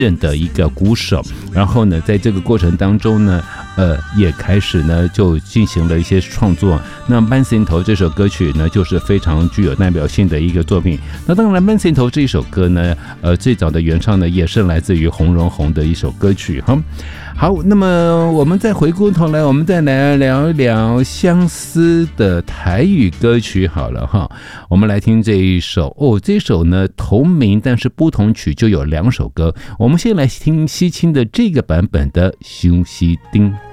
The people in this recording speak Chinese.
任的一个鼓手，然后呢，在这个过程当中呢，也开始呢就进行了一些创作。那《慢镜头》这首歌曲呢，就是非常具有代表性的一个作品。那当然，《慢镜头》这一首歌呢，最早的原唱呢，也是来自于洪荣宏的一首歌曲哈。好，那么我们再回过头来，我们再来聊一聊相思的台语歌曲好了哈。我们来听这一首这首呢同名但是不同曲就有2首歌。我们先来听西青的这个版本的《休息丁》。